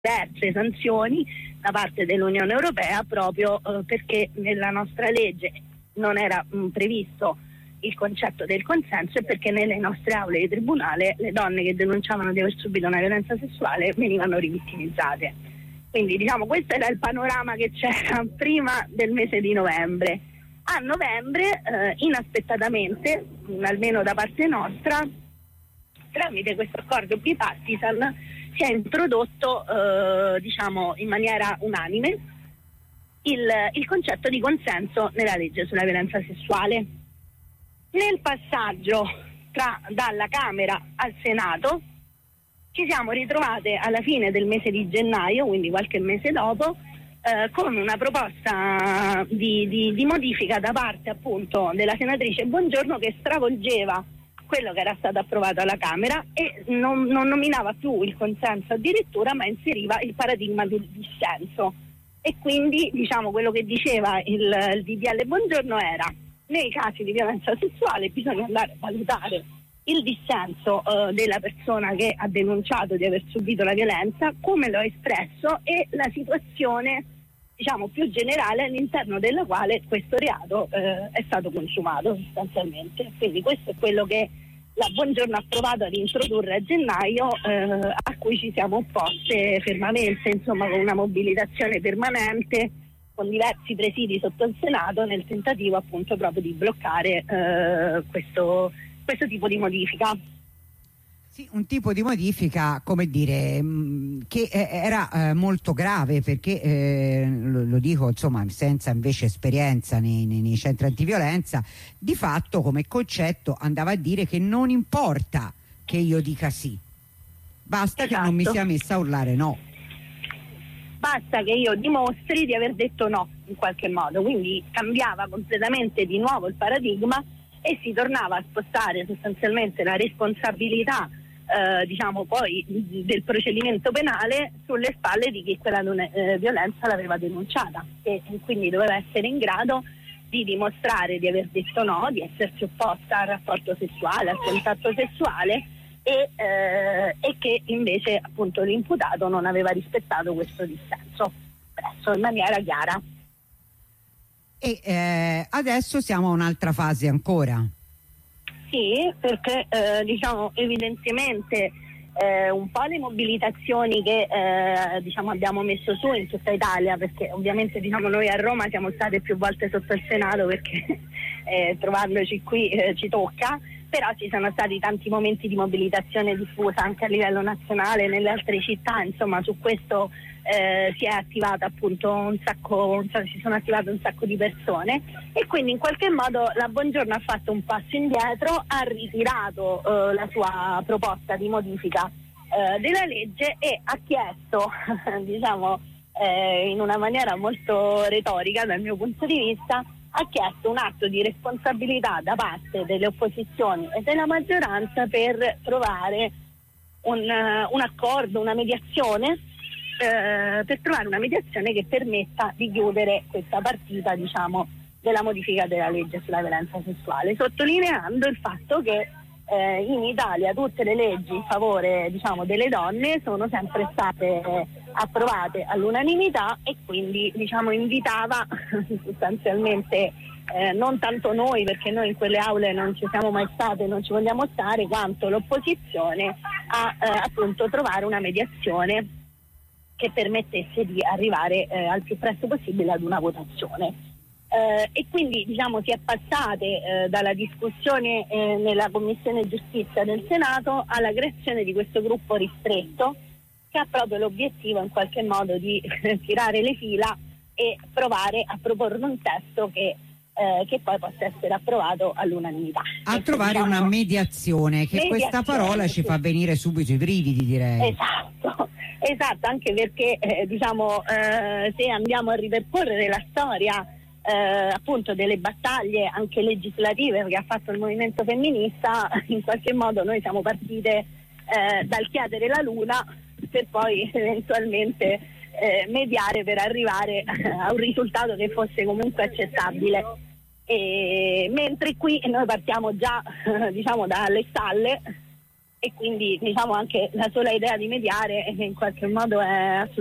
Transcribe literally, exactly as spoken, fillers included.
diverse sanzioni da parte dell'Unione Europea proprio eh, perché nella nostra legge non era mh, previsto il concetto del consenso e perché nelle nostre aule di tribunale le donne che denunciavano di aver subito una violenza sessuale venivano rivittimizzate. Quindi diciamo questo era il panorama che c'era prima del mese di novembre. A novembre eh, inaspettatamente, mh, almeno da parte nostra, tramite questo accordo bipartisan si è introdotto eh, diciamo in maniera unanime il, il concetto di consenso nella legge sulla violenza sessuale. Nel passaggio tra, dalla Camera al Senato ci siamo ritrovate alla fine del mese di gennaio, quindi qualche mese dopo, eh, con una proposta di, di, di modifica da parte appunto della senatrice Bongiorno che stravolgeva quello che era stato approvato alla Camera e non, non nominava più il consenso addirittura, ma inseriva il paradigma del dissenso. E quindi diciamo quello che diceva il, il D D L Bongiorno era: nei casi di violenza sessuale bisogna andare a valutare il dissenso eh, della persona che ha denunciato di aver subito la violenza, come lo ha espresso, e la situazione diciamo più generale all'interno della quale questo reato eh, è stato consumato sostanzialmente. Quindi questo è quello che la Bongiorno ha provato ad introdurre a gennaio, eh, a cui ci siamo opposte fermamente, insomma con una mobilitazione permanente, con diversi presidi sotto il Senato nel tentativo appunto proprio di bloccare eh, questo, questo tipo di modifica. Sì, un tipo di modifica, come dire, mh, che eh, era eh, molto grave perché, eh, lo, lo dico insomma senza invece esperienza nei, nei, nei centri antiviolenza, di fatto come concetto andava a dire che non importa che io dica sì, basta esatto. che non mi sia messa a urlare no. Basta che io dimostri di aver detto no in qualche modo, quindi cambiava completamente di nuovo il paradigma e si tornava a spostare sostanzialmente la responsabilità eh, diciamo poi del procedimento penale sulle spalle di chi quella eh, violenza l'aveva denunciata e, e quindi doveva essere in grado di dimostrare di aver detto no, di essersi opposta al rapporto sessuale, al contatto sessuale e, eh, e che invece appunto l'imputato non aveva rispettato questo dissenso espresso in maniera chiara. E eh, adesso siamo a un'altra fase ancora. Sì, perché eh, diciamo evidentemente eh, un po' le mobilitazioni che eh, diciamo abbiamo messo su in tutta Italia, perché ovviamente diciamo noi a Roma siamo state più volte sotto il Senato perché eh, trovandoci qui eh, ci tocca, però ci sono stati tanti momenti di mobilitazione diffusa anche a livello nazionale nelle altre città, insomma su questo eh, si è attivata appunto un sacco, cioè, si sono attivate un sacco di persone e quindi in qualche modo la Bongiorno ha fatto un passo indietro, ha ritirato eh, la sua proposta di modifica eh, della legge e ha chiesto diciamo eh, in una maniera molto retorica dal mio punto di vista, ha chiesto un atto di responsabilità da parte delle opposizioni e della maggioranza per trovare un, uh, un accordo, una mediazione, uh, per trovare una mediazione che permetta di chiudere questa partita, diciamo, della modifica della legge sulla violenza sessuale, sottolineando il fatto che eh, in Italia tutte le leggi in favore, diciamo, delle donne sono sempre state approvate all'unanimità e quindi diciamo invitava sostanzialmente eh, non tanto noi, perché noi in quelle aule non ci siamo mai state e non ci vogliamo stare, quanto l'opposizione a eh, appunto trovare una mediazione che permettesse di arrivare eh, al più presto possibile ad una votazione. Eh, e quindi diciamo si è passate eh, dalla discussione eh, nella Commissione Giustizia del Senato alla creazione di questo gruppo ristretto che ha proprio l'obiettivo in qualche modo di tirare le fila e provare a proporre un testo che, eh, che poi possa essere approvato all'unanimità. A e trovare diciamo, una mediazione, che mediazione, questa parola ci sì. fa venire subito i brividi, direi. Esatto, esatto, anche perché eh, diciamo eh, se andiamo a ripercorrere la storia eh, appunto delle battaglie anche legislative che ha fatto il movimento femminista, in qualche modo noi siamo partite eh, dal chiedere la luna per poi eventualmente eh, mediare per arrivare a un risultato che fosse comunque accettabile. E, mentre qui noi partiamo già diciamo dalle stalle e quindi diciamo anche la sola idea di mediare in qualche modo è assolutamente